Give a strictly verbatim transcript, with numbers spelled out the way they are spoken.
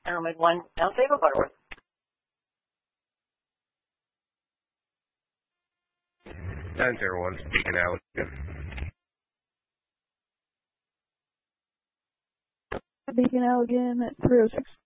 Arrowhead one, Mount Sable, Butterworth. nine zero one, Beacon Allegan. Beacon Allegan at three oh six.